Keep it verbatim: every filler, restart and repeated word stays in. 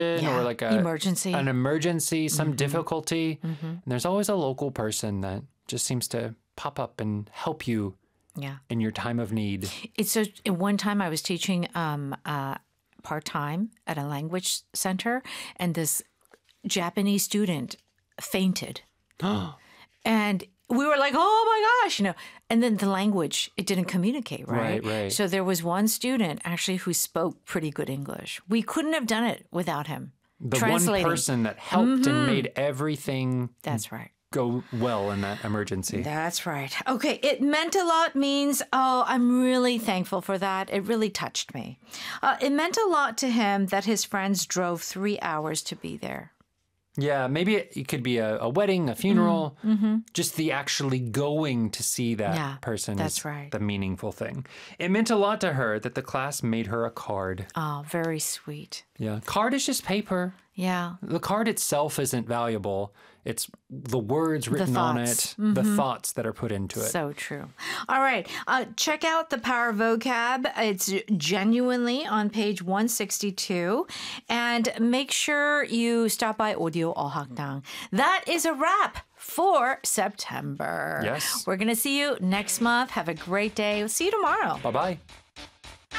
yeah. or like a emergency, an emergency, some mm-hmm. difficulty. Mm-hmm. And there's always a local person that just seems to pop up and help you yeah. in your time of need. It's so. One time I was teaching um, uh, part time at a language center, and this Japanese student fainted, and we were like, "Oh my gosh!" You know. And then the language, it didn't communicate, right? Right, right. So there was one student actually who spoke pretty good English. We couldn't have done it without him. The translating. one person that helped mm-hmm. and made everything That's right. go well in that emergency. That's right. Okay, it meant a lot means, oh, I'm really thankful for that. It really touched me. Uh, it meant a lot to him that his friends drove three hours to be there. Yeah, maybe it, it could be a, a wedding, a funeral, mm-hmm. just the actually going to see that yeah, person that's is right. the meaningful thing. It meant a lot to her that the class made her a card. Oh, very sweet. Yeah, card is just paper. Yeah. The card itself isn't valuable. It's the words written on it, mm-hmm. the thoughts that are put into it. So true. All right. Uh, check out the Power Vocab. It's genuinely on page one sixty-two. And make sure you stop by Audio 어학당. That is a wrap for September. Yes. We're going to see you next month. Have a great day. We'll see you tomorrow. Bye-bye.